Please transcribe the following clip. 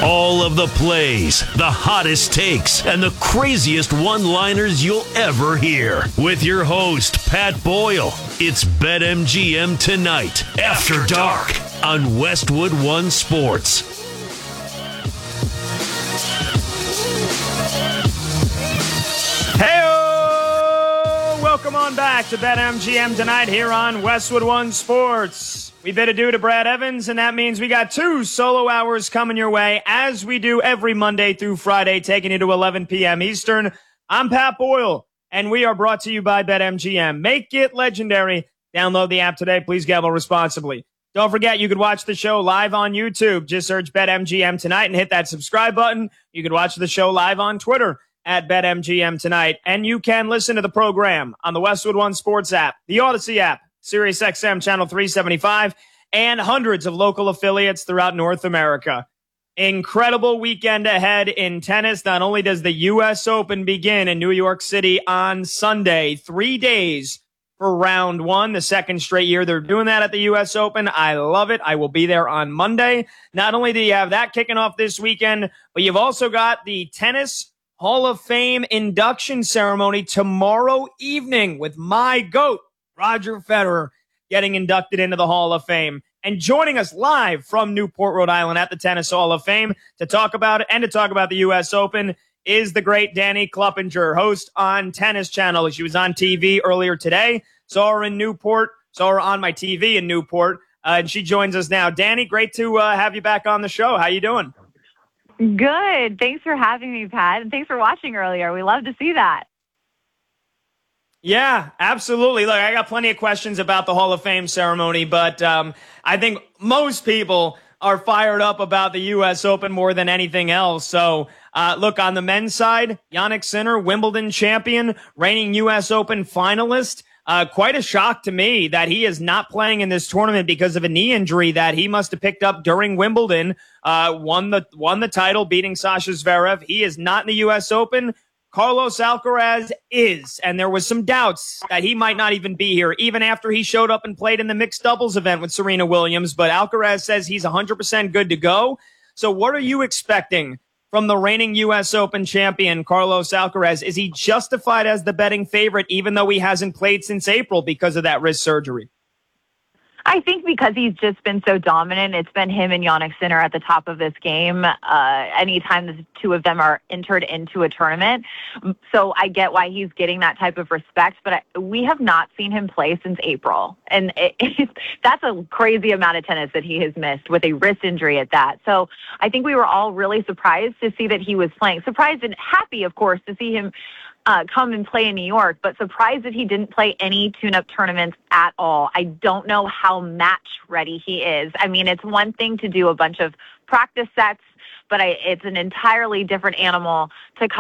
All of the plays, the hottest takes, and the craziest one-liners you'll ever hear. With your host, Pat Boyle. It's BetMGM Tonight, After Dark, on Westwood One Sports. Hey-o! Welcome on back to BetMGM Tonight here on Westwood One Sports. We bid adieu to Brad Evans, and that means we got 2 solo hours coming your way, as we do every Monday through Friday, taking you to 11 p.m. Eastern. I'm Pat Boyle, and we are brought to you by BetMGM. Make it legendary. Download the app today. Please gamble responsibly. Don't forget, you could watch the show live on YouTube. Just search BetMGM Tonight and hit that subscribe button. You could watch the show live on Twitter at BetMGM Tonight. And you can listen to the program on the Westwood One Sports app, the Odyssey app, SiriusXM Channel 375, and hundreds of local affiliates throughout North America. Incredible weekend ahead in tennis. Not only does the U.S. Open begin in New York City on Sunday, 3 days for round one, the second straight year they're doing that at the U.S. Open. I love it. I will be there on Monday. Not only do you have that kicking off this weekend, but you've also got the Tennis Hall of Fame induction ceremony tomorrow evening with my GOAT, Roger Federer, getting inducted into the Hall of Fame. And joining us live from Newport, Rhode Island at the Tennis Hall of Fame to talk about it and to talk about the U.S. Open is the great Danny Kluppinger, host on Tennis Channel. She was on TV earlier today. Saw her in Newport. Saw her on my TV in Newport. And she joins us now. Danny, great to have you back on the show. How you doing? Good. Thanks for having me, Pat. And thanks for watching earlier. We love to see that. Yeah, absolutely. Look, I got plenty of questions about the Hall of Fame ceremony, but I think most people are fired up about the U.S. Open more than anything else. So, look, on the men's side, Jannik Sinner, Wimbledon champion, reigning U.S. Open finalist. Quite a shock to me that he is not playing in this tournament because of a knee injury that he must have picked up during Wimbledon. Won the title, beating Sasha Zverev. He is not in the U.S. Open. Carlos Alcaraz is, and there was some doubts that he might not even be here, even after he showed up and played in the mixed doubles event with Serena Williams. But Alcaraz says he's 100% good to go. So what are you expecting from the reigning U.S. Open champion, Carlos Alcaraz? Is he justified as the betting favorite, even though he hasn't played since April because of that wrist surgery? I think because he's just been so dominant, it's been him and Jannik Sinner at the top of this game anytime the two of them are entered into a tournament. So I get why he's getting that type of respect, but we have not seen him play since April. And that's a crazy amount of tennis that he has missed with a wrist injury at that. So I think we were all really surprised to see that he was playing. Surprised and happy, of course, to see him come and play in New York, but surprised that he didn't play any tune-up tournaments at all. I don't know how match ready he is. I mean, it's one thing to do a bunch of practice sets, but it's an entirely different animal to come